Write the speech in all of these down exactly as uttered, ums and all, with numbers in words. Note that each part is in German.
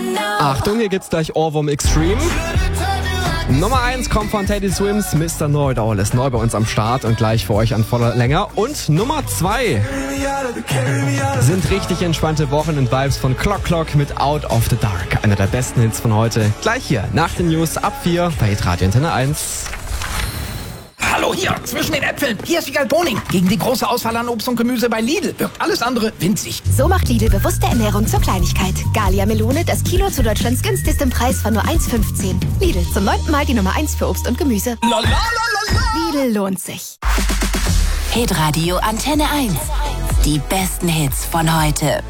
Achtung, hier gibt's gleich Ohrwurm Extreme. Nummer eins kommt von Teddy Swims, Mister Know-It-All ist neu bei uns am Start und gleich für euch an voller Länge. Und Nummer zwei sind richtig entspannte Wochenend-Vibes von Clock Clock mit Out of the Dark. Einer der besten Hits von heute. Gleich hier nach den News ab vier bei Radio Antenne eins. Hallo hier, zwischen den Äpfeln. Hier ist Wiegald Boning. Gegen die große Auswahl an Obst und Gemüse bei Lidl wirkt alles andere winzig. So macht Lidl bewusste Ernährung zur Kleinigkeit. Gallia Melone, das Kilo zu Deutschlands günstigstem Preis von nur eins fünfzehn. Lidl, zum neunten Mal die Nummer eins für Obst und Gemüse. Lalalala. Lidl lohnt sich. Hitradio Antenne eins. Die besten Hits von heute.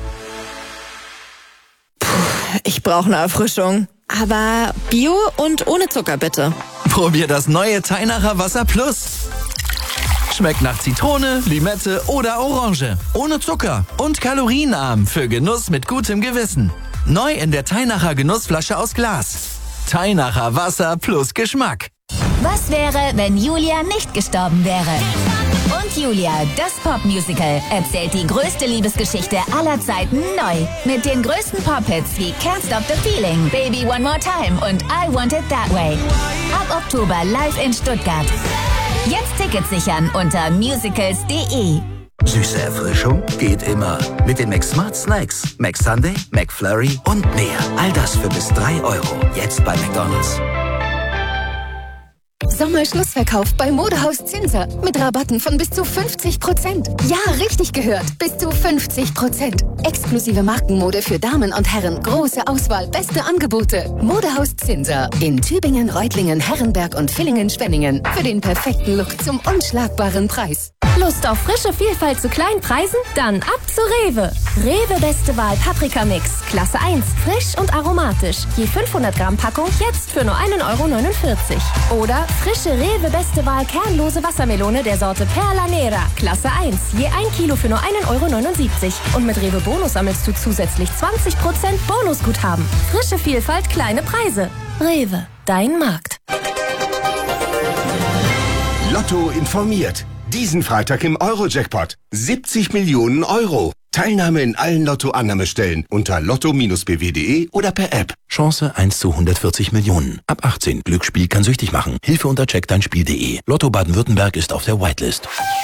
Ich brauche eine Erfrischung. Aber Bio und ohne Zucker bitte. Probier das neue Teinacher Wasser Plus. Schmeckt nach Zitrone, Limette oder Orange. Ohne Zucker und kalorienarm für Genuss mit gutem Gewissen. Neu in der Teinacher Genussflasche aus Glas. Teinacher Wasser plus Geschmack. Was wäre, wenn Julia nicht gestorben wäre? Und Julia, das Popmusical, erzählt die größte Liebesgeschichte aller Zeiten neu. Mit den größten Pop-Hits wie Can't Stop the Feeling, Baby One More Time und I Want It That Way. Ab Oktober live in Stuttgart. Jetzt Tickets sichern unter musicals punkt de. Süße Erfrischung geht immer. Mit den McSmart Snacks, McSunday, McFlurry und mehr. All das für bis drei Euro. Jetzt bei McDonald's. Sommerschlussverkauf bei Modehaus Zinser mit Rabatten von bis zu fünfzig Prozent. Ja, richtig gehört. Bis zu fünfzig Prozent. Exklusive Markenmode für Damen und Herren. Große Auswahl, beste Angebote. Modehaus Zinser in Tübingen, Reutlingen, Herrenberg und Villingen-Schwenningen. Für den perfekten Look zum unschlagbaren Preis. Lust auf frische Vielfalt zu kleinen Preisen? Dann ab zu Rewe. Rewe Beste Wahl Paprika-Mix. Klasse eins. Frisch und aromatisch. Je fünfhundert Gramm Packung jetzt für nur ein Euro neunundvierzig. Oder frische Rewe Beste Wahl kernlose Wassermelone der Sorte Perla Nera. Klasse eins. Je ein Kilo für nur ein Euro neunundsiebzig. Und mit Rewe Bonus sammelst du zusätzlich zwanzig Prozent Bonusguthaben. Frische Vielfalt, kleine Preise. Rewe, dein Markt. Lotto informiert. Diesen Freitag im Euro-Jackpot. siebzig Millionen Euro. Teilnahme in allen Lotto-Annahmestellen unter lotto Bindestrich b w punkt de oder per App. Chance eins zu hundertvierzig Millionen. Ab achtzehn. Glücksspiel kann süchtig machen. Hilfe unter check dein Spiel punkt de. Lotto Baden-Württemberg ist auf der Whitelist.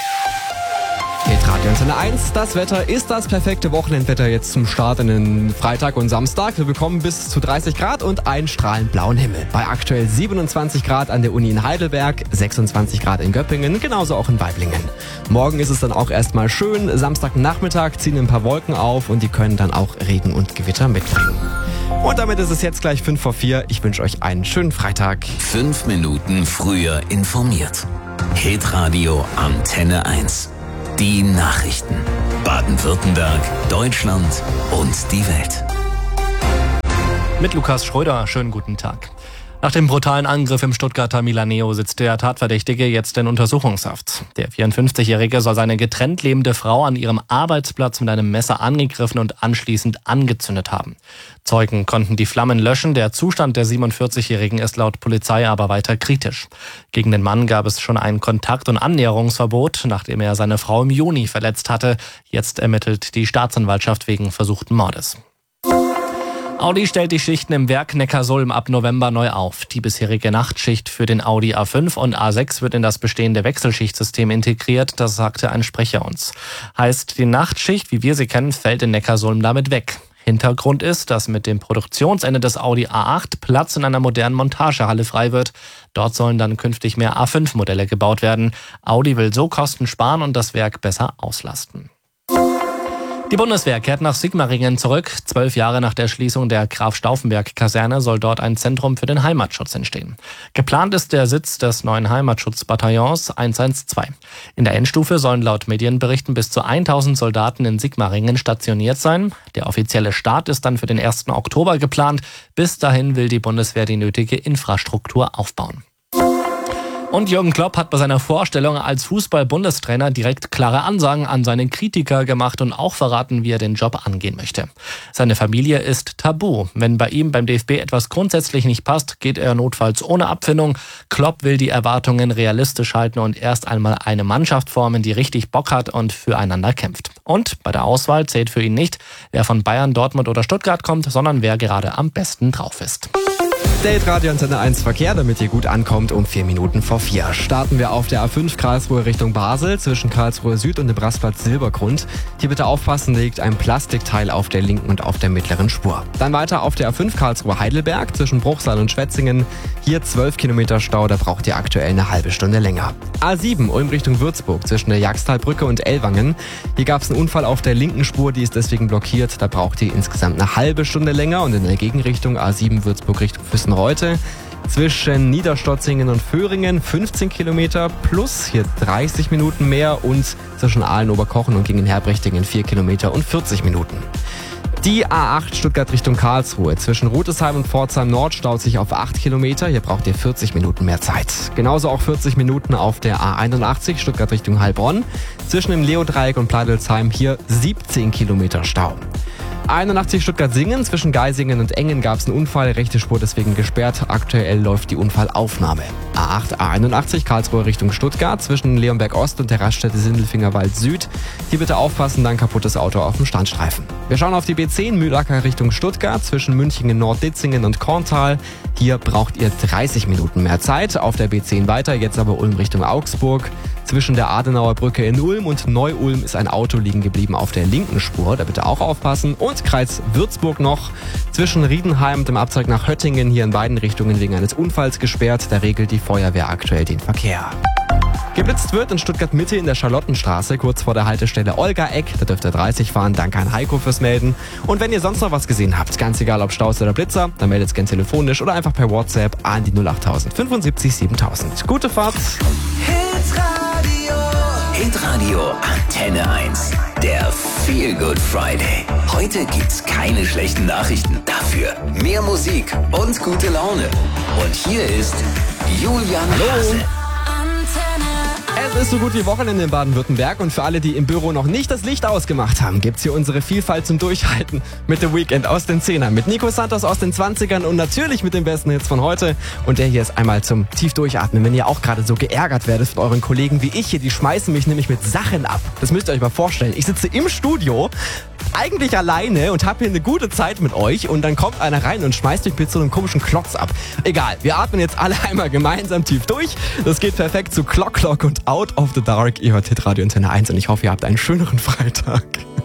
Radio Antenne eins, das Wetter ist das perfekte Wochenendwetter jetzt zum Start in den Freitag und Samstag. Wir bekommen bis zu dreißig Grad und einen strahlend blauen Himmel. Bei aktuell siebenundzwanzig Grad an der Uni in Heidelberg, sechsundzwanzig Grad in Göppingen, genauso auch in Weiblingen. Morgen ist es dann auch erstmal schön. Samstagnachmittag ziehen ein paar Wolken auf und die können dann auch Regen und Gewitter mitbringen. Und damit ist es jetzt gleich fünf vor vier. Ich wünsche euch einen schönen Freitag. Fünf Minuten früher informiert. Hitradio Antenne eins. Die Nachrichten. Baden-Württemberg, Deutschland und die Welt. Mit Lukas Schröder, schönen guten Tag. Nach dem brutalen Angriff im Stuttgarter Milaneo sitzt der Tatverdächtige jetzt in Untersuchungshaft. Der vierundfünfzigjährige soll seine getrennt lebende Frau an ihrem Arbeitsplatz mit einem Messer angegriffen und anschließend angezündet haben. Zeugen konnten die Flammen löschen. Der Zustand der siebenundvierzigjährigen ist laut Polizei aber weiter kritisch. Gegen den Mann gab es schon ein Kontakt- und Annäherungsverbot, nachdem er seine Frau im Juni verletzt hatte. Jetzt ermittelt die Staatsanwaltschaft wegen versuchten Mordes. Audi stellt die Schichten im Werk Neckarsulm ab November neu auf. Die bisherige Nachtschicht für den Audi A fünf und A sechs wird in das bestehende Wechselschichtsystem integriert, das sagte ein Sprecher uns. Heißt, die Nachtschicht, wie wir sie kennen, fällt in Neckarsulm damit weg. Hintergrund ist, dass mit dem Produktionsende des Audi A acht Platz in einer modernen Montagehalle frei wird. Dort sollen dann künftig mehr A fünf Modelle gebaut werden. Audi will so Kosten sparen und das Werk besser auslasten. Die Bundeswehr kehrt nach Sigmaringen zurück. Zwölf Jahre nach der Schließung der Graf-Stauffenberg-Kaserne soll dort ein Zentrum für den Heimatschutz entstehen. Geplant ist der Sitz des neuen Heimatschutzbataillons hundertzwölf. In der Endstufe sollen laut Medienberichten bis zu tausend Soldaten in Sigmaringen stationiert sein. Der offizielle Start ist dann für den ersten Oktober geplant. Bis dahin will die Bundeswehr die nötige Infrastruktur aufbauen. Und Jürgen Klopp hat bei seiner Vorstellung als Fußball-Bundestrainer direkt klare Ansagen an seine Kritiker gemacht und auch verraten, wie er den Job angehen möchte. Seine Familie ist tabu. Wenn bei ihm beim D F B etwas grundsätzlich nicht passt, geht er notfalls ohne Abfindung. Klopp will die Erwartungen realistisch halten und erst einmal eine Mannschaft formen, die richtig Bock hat und füreinander kämpft. Und bei der Auswahl zählt für ihn nicht, wer von Bayern, Dortmund oder Stuttgart kommt, sondern wer gerade am besten drauf ist. Date Radio Antenne eins Verkehr, damit ihr gut ankommt, um vier Minuten vor vier. Starten wir auf der A fünf Karlsruhe Richtung Basel zwischen Karlsruhe Süd und dem Rastplatz Silbergrund. Hier bitte aufpassen, liegt ein Plastikteil auf der linken und auf der mittleren Spur. Dann weiter auf der A fünf Karlsruhe Heidelberg zwischen Bruchsal und Schwetzingen. Hier zwölf Kilometer Stau, da braucht ihr aktuell eine halbe Stunde länger. A sieben Ulm Richtung Würzburg zwischen der Jagstalbrücke und Ellwangen. Hier gab es einen Unfall auf der linken Spur, die ist deswegen blockiert. Da braucht ihr insgesamt eine halbe Stunde länger und in der Gegenrichtung A sieben Würzburg Richtung Füssenreute. Zwischen Niederstotzingen und Föhringen fünfzehn Kilometer plus hier dreißig Minuten mehr und zwischen Aalen-Oberkochen und Gingen-Herbrichtingen vier Kilometer und vierzig Minuten. Die A acht Stuttgart Richtung Karlsruhe zwischen Rutesheim und Pforzheim Nord staut sich auf acht Kilometer. Hier braucht ihr vierzig Minuten mehr Zeit. Genauso auch vierzig Minuten auf der A einundachtzig Stuttgart Richtung Heilbronn. Zwischen dem Leodreieck und Pleidelsheim hier siebzehn Kilometer Stau. einundachtzig Stuttgart-Singen, zwischen Geisingen und Engen gab es einen Unfall, rechte Spur deswegen gesperrt. Aktuell läuft die Unfallaufnahme. A acht, A einundachtzig, Karlsruhe Richtung Stuttgart, zwischen Leonberg Ost und der Raststätte Sindelfingerwald Süd. Hier bitte aufpassen, dann kaputtes Auto auf dem Standstreifen. Wir schauen auf die B zehn, Mühlacker Richtung Stuttgart, zwischen Münchingen, Nord-Ditzingen und Korntal. Hier braucht ihr dreißig Minuten mehr Zeit. Auf der B zehn weiter, jetzt aber Ulm Richtung Augsburg. Zwischen der Adenauer Brücke in Ulm und Neu-Ulm ist ein Auto liegen geblieben auf der linken Spur. Da bitte auch aufpassen. Und Kreis Würzburg noch. Zwischen Riedenheim und dem Abzweig nach Höttingen hier in beiden Richtungen wegen eines Unfalls gesperrt. Da regelt die Feuerwehr aktuell den Verkehr. Geblitzt wird in Stuttgart Mitte in der Charlottenstraße, kurz vor der Haltestelle Olga-Eck. Da dürft ihr dreißig fahren, danke an Heiko fürs Melden. Und wenn ihr sonst noch was gesehen habt, ganz egal ob Staus oder Blitzer, dann meldet es gerne telefonisch oder einfach per WhatsApp an die null acht null null fünfundsiebzig siebentausend. Gute Fahrt! Hitradio Antenne eins. Der Feel Good Friday. Heute gibt's keine schlechten Nachrichten. Dafür mehr Musik und gute Laune. Und hier ist Julian Hase. Es ist so gut wie Wochenende in Baden-Württemberg und für alle, die im Büro noch nicht das Licht ausgemacht haben, gibt's hier unsere Vielfalt zum Durchhalten mit The Weeknd aus den Zehnern, mit Nico Santos aus den zwanzigern und natürlich mit den besten Hits von heute. Und der hier ist einmal zum tief durchatmen, wenn ihr auch gerade so geärgert werdet von euren Kollegen wie ich hier, die schmeißen mich nämlich mit Sachen ab. Das müsst ihr euch mal vorstellen. Ich sitze im Studio, eigentlich alleine und habe hier eine gute Zeit mit euch und dann kommt einer rein und schmeißt mich mit so einem komischen Klotz ab. Egal, wir atmen jetzt alle einmal gemeinsam tief durch. Das geht perfekt zu Clock Clock und Out of the Dark. Ihr hört Hitradio Antenne eins und ich hoffe, ihr habt einen schöneren Freitag.